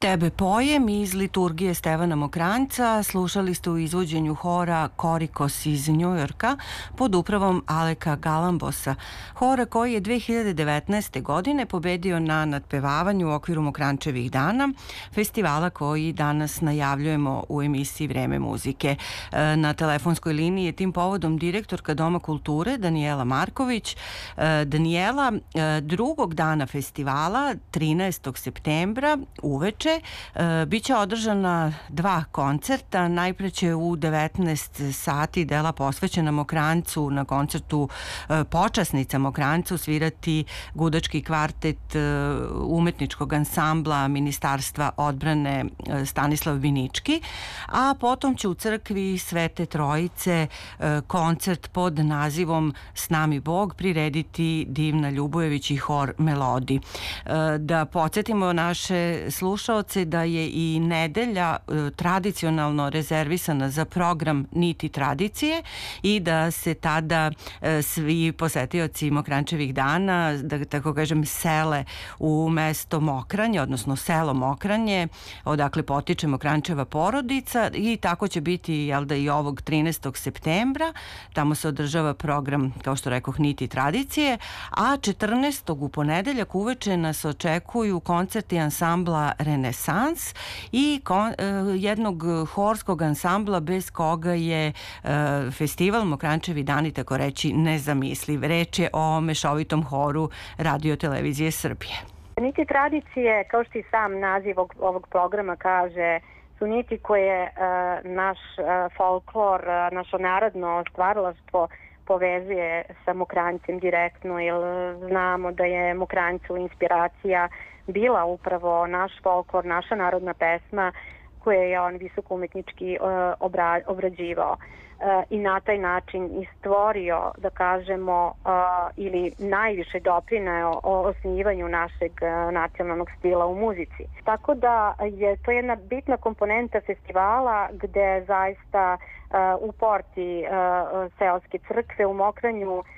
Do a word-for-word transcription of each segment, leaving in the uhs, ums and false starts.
Tebe pojem iz liturgije Stevana Mokranjca slušali ste u izvođenju hora Korikos iz Njujorka pod upravom Aleka Galambosa. Hora koji je dve hiljade devetnaeste. godine pobedio na nadpevavanju u okviru Mokranjčevih dana, festivala koji danas najavljujemo u emisiji Vreme muzike. Na telefonskoj liniji je tim povodom direktorka Doma kulture Danijela Marković. Danijela, drugog dana festivala, trinaestog septembra, uveče, biće održana dva koncerta. Najpre će u devetnaest sati dela posvećena Mokranjcu na koncertu Počasnica Mokranjcu svirati gudački kvartet umetničkog ansambla Ministarstva odbrane Stanislav Binički, a potom će u crkvi Svete Trojice koncert pod nazivom S nami Bog prirediti Divna Ljubojević i hor Melodi. Da podsjetimo naše slušaoce da je i nedelja tradicionalno rezervisana za program Niti tradicije i da se tada svi posetioci Mokranjčevih dana, da tako kažem, sele u mesto Mokranje, odnosno selo Mokranje, odakle potiče Mokranjčeva porodica, i tako će biti, jel da, i ovog trinaestog septembra. Tamo se održava program, kao što rekoh, Niti tradicije, a četrnaestog u ponedeljak uveče nas očekuju koncerti ansambla Renesans i kon, jednog horskog ansambla bez koga je festival Mokranjčevi dani, tako reći, nezamisliv. Reč je o mešovitom horu Radio televizije Srbije. Niti tradicije, kao što i sam naziv ovog, ovog programa kaže, su niti koje uh, naš uh, folklor, uh, naše narodno stvaralaštvo povezuje sa Mokranjcem direktno, jer znamo da je Mokranjcu inspiracija bila upravo naš folklor, naša narodna pesma koje je on visoko umetnički uh, obra, obrađivao. Uh, i na taj način i stvorio, da kažemo, uh, ili najviše doprineo o osnivanju našeg uh, nacionalnog stila u muzici. Tako da je to jedna bitna komponenta festivala gde zaista uh, u porti uh, seoske crkve u Mokranju uh,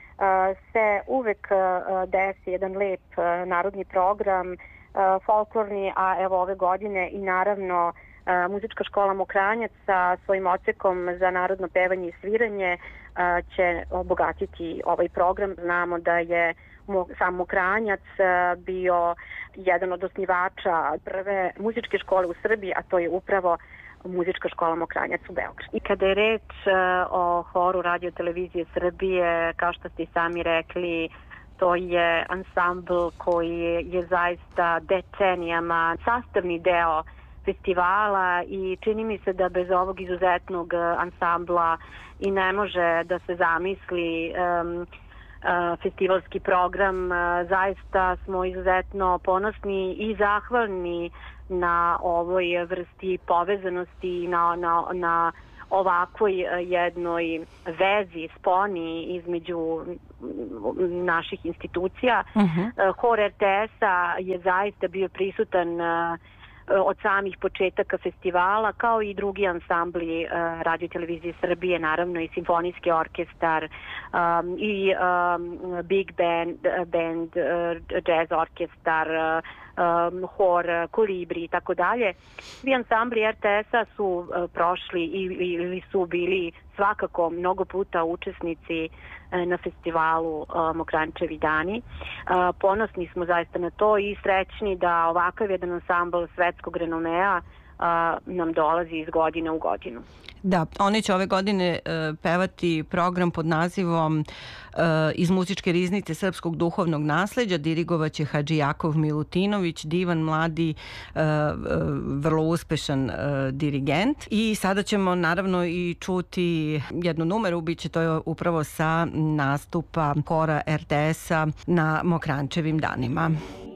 se uvek uh, desi jedan lep uh, narodni program, uh, folklorni, a evo ove godine i naravno Muzička škola Mokranjac sa svojim odsekom za narodno pevanje i sviranje će obogatiti ovaj program. Znamo da je sam Mokranjac bio jedan od osnivača prve muzičke škole u Srbiji, a to je upravo Muzička škola Mokranjac u Beogradu. I kada je reč o horu Radio televizije Srbije, kao što ste i sami rekli, to je ansambl koji je zaista decenijama sastavni deo festivala i čini mi se da bez ovog izuzetnog ansambla i ne može da se zamisli um, uh, festivalski program. Uh, zaista smo izuzetno ponosni i zahvalni na ovoj vrsti povezanosti, na, na, na ovakvoj jednoj vezi, sponi između naših institucija. Uh-huh. Hor er te es-a je zaista bio prisutan uh, od samih početaka festivala, kao i drugi ansambli uh, Radio televizije Srbije, naravno i simfonijski orkestar um, i um, big band, band uh, jazz orkestar, uh, um, hor, kolibri i tako dalje. Svi ansambli er te es-a su uh, prošli ili su bili svakako mnogo puta učesnici uh, na festivalu uh, Mokranjčevi dani. Uh, ponosni smo zaista na to i srećni da ovakav jedan ansambl svetskog renomea uh, nam dolazi iz godine u godinu. Da, oni će ove godine uh, pevati program pod nazivom uh, Iz muzičke riznice srpskog duhovnog nasleđa. Dirigovaće Hadži Jakov Milutinović, divan, mladi, uh, uh, vrlo uspešan uh, dirigent. I sada ćemo naravno i čuti jednu numeru, biće to upravo sa nastupa hora er te es-a na Mokranjčevim danima.